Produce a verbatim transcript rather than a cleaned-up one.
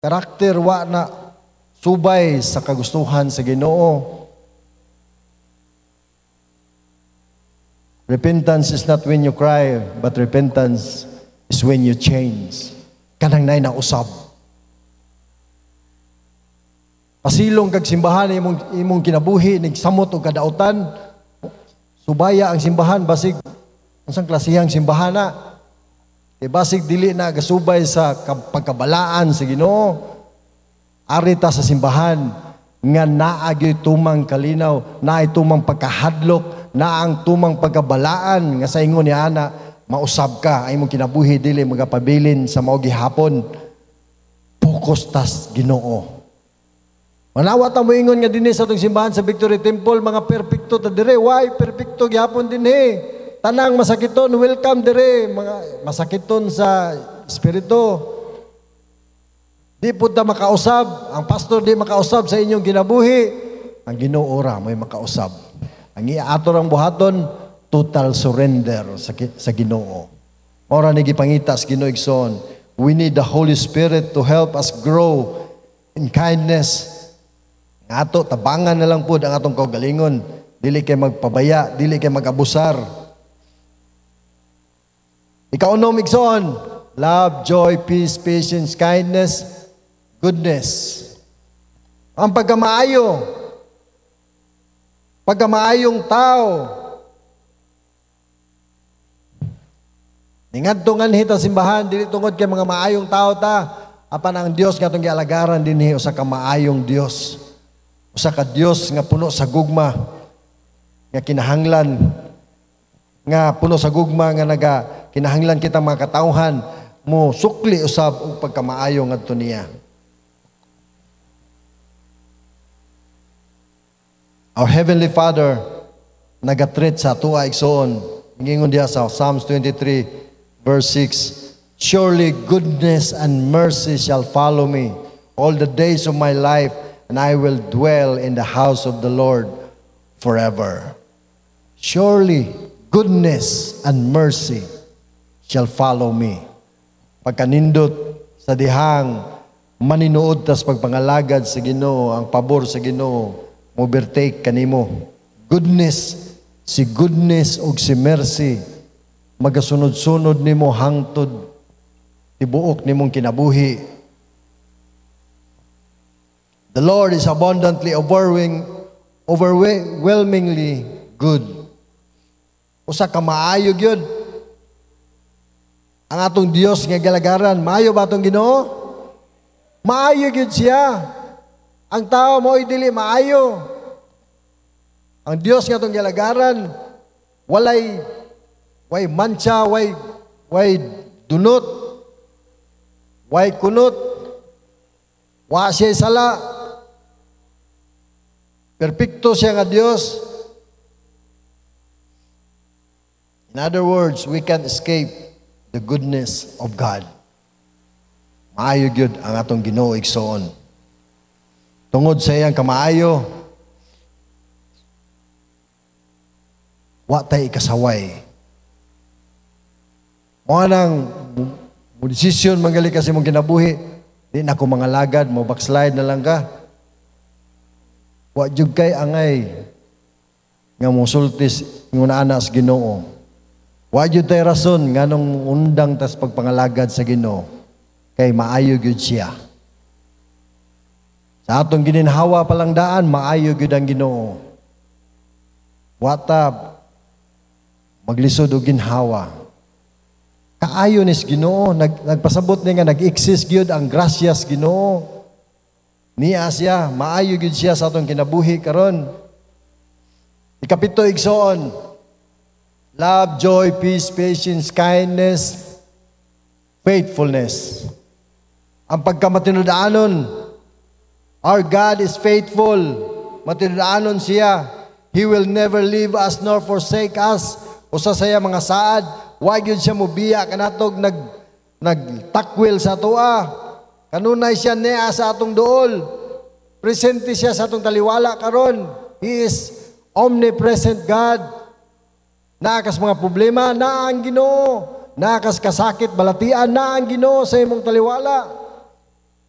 Karakter wa na subay sa kagustuhan sa Ginoo. Repentance is not when you cry, but repentance is when you change. Kanang nay na usab. Pasilong kag simbahan imong imong kinabuhi nig samot og kadautan. Subaya ang simbahan basig unsang klasehang simbahan na. Kay basig dili na gasubay sa pagkabalaan sa Ginoo. Arita sa simbahan nga naa gyud tumang kalinaw, naa tumang pagkahadlok, naa ang tumang pagkabalaan nga sa ingon ni ana mausab ka ay imong kinabuhi dili magapabilin sa mao gihapon. Focus tas Ginoo. Manawat ang moingon nga dinhi sa atong simbahan sa Victory Temple, mga perpekto ta dire. Why? Perpekto gyapon dinhi. Tanang masakiton, welcome dire. Mga masakiton sa espiritu. Di po ta makausab. Ang pastor di makausab sa inyong kinabuhi. Ang Ginoo ora may makausab. Ang iato ang buhaton, total surrender sa, sa Ginoo. Ora ni gipangita sa Ginoo igsoon. We need the Holy Spirit to help us grow in kindness. Ato, tabangan na lang po ang atong kaugalingon. Dili kay magpabaya, dili kay magabusar. Ikaunom igsoon, love, joy, peace, patience, kindness, goodness. Ang pagkamaayo, pagkamaayong tao. Ningadto nga nihita simbahan, dili tungod kay mga maayong tao ta. Apan ang Dios nga itong gialagaran dinhi usa ka maayong Dios. Usa ka Dios nga puno sa gugma, nga kinahanglan, nga puno sa gugma, nga naga kinahanglan kita mga katawhan, mo sukli usab og pagkamaayo ngadto niya. Our Heavenly Father, nagatreat sa tuwa igsoon, ingingon diha sa Psalms twenty-three, verse six, surely goodness and mercy shall follow me all the days of my life, and I will dwell in the house of the Lord forever. Surely, goodness and mercy shall follow me. Pagkanindot sa dihang maninuod tas pagpangalagad sa Ginoo, ang pabor sa Ginoo, mobertake kanimo. Goodness, si goodness ug si mercy, magasunod-sunod nimo hangtod tibuok nimong kinabuhi. The Lord is abundantly, overwhelming, overwhelmingly good. Usa ka maayo gyud. Ang atong Dios nga galagaran, maayo ba atong Ginoo? Maayo gyud siya. Ang tao mo ay dili maayo. Ang Dios nga atong galagaran, walay way mancha, way way dunot, way kunot, wa siya sala. Perpekto siya nga Dios. In other words, we can't escape the goodness of God. Maayo gyud ang atong Ginoo igsoon. Tungod sa iyang kamaayo, wa tay ikasaway. Mo nang mo desisyon manggali kasi mong kinabuhi, di na ko mga lagad, mo backslide na lang ka. Wa jud kay angay nga mosultis nguna ana sa Ginoo. Wa jud tay rason nganong undang tas pagpangalagad sa Ginoo kay maayo gyud siya. Sa atong gininhawa palang daan, maayo gyud ang Ginoo. Wa ta maglisod og ginhawa. Kaayo nis Ginoo, nag, nagpasabot ni nga nag-exist gyud ang grasyas Ginoo. Niya siya, maayo gyud siya sa atong kinabuhi karon. Ikapito igsoon, love, joy, peace, patience, kindness, faithfulness. Ang pagkamatinudaanon, our God is faithful. Matinudaanon siya. He will never leave us nor forsake us. Usa saya mga saad, wa gyud siya mobiya kanatog nag nagtakwil sa atoa. Kanunay siya niya sa atong duol. Presente siya sa atong taliwala karon. He is omnipresent God. Naakas mga problema, na ang Ginoo. Naakas kasakit, balatian, na ang Ginoo sa imong taliwala.